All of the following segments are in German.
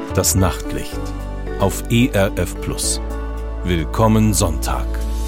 Das Nachtlicht auf ERF Plus. Willkommen Sonntag.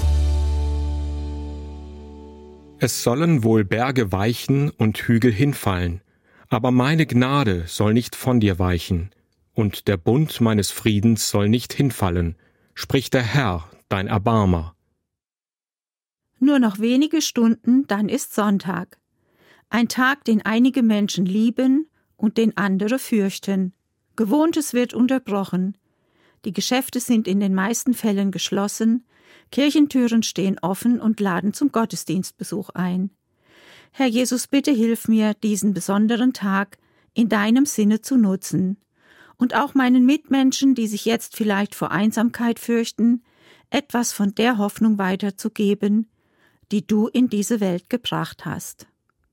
Es sollen wohl Berge weichen und Hügel hinfallen, aber meine Gnade soll nicht von dir weichen, und der Bund meines Friedens soll nicht hinfallen, spricht der Herr, dein Erbarmer. Nur noch wenige Stunden, dann ist Sonntag. Ein Tag, den einige Menschen lieben und den andere fürchten. Gewohntes wird unterbrochen. Die Geschäfte sind in den meisten Fällen geschlossen, Kirchentüren stehen offen und laden zum Gottesdienstbesuch ein. Herr Jesus, bitte hilf mir, diesen besonderen Tag in deinem Sinne zu nutzen und auch meinen Mitmenschen, die sich jetzt vielleicht vor Einsamkeit fürchten, etwas von der Hoffnung weiterzugeben, die du in diese Welt gebracht hast.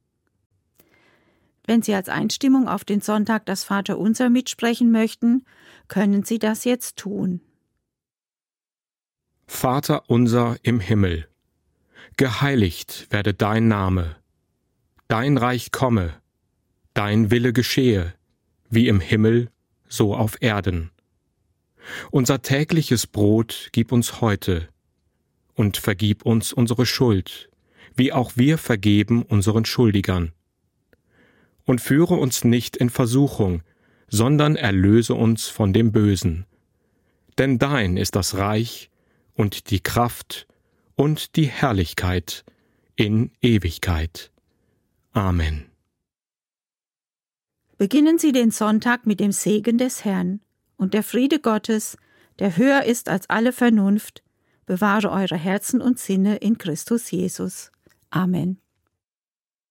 Wenn Sie als Einstimmung auf den Sonntag das Vaterunser mitsprechen möchten, können Sie das jetzt tun. Vater unser im Himmel, geheiligt werde dein Name, dein Reich komme, dein Wille geschehe, wie im Himmel, so auf Erden. Unser tägliches Brot gib uns heute und vergib uns unsere Schuld, wie auch wir vergeben unseren Schuldigern. Und führe uns nicht in Versuchung, sondern erlöse uns von dem Bösen. Denn dein ist das Reich und die Kraft und die Herrlichkeit in Ewigkeit. Amen. Beginnen Sie den Sonntag mit dem Segen des Herrn, und der Friede Gottes, der höher ist als alle Vernunft, bewahre eure Herzen und Sinne in Christus Jesus. Amen.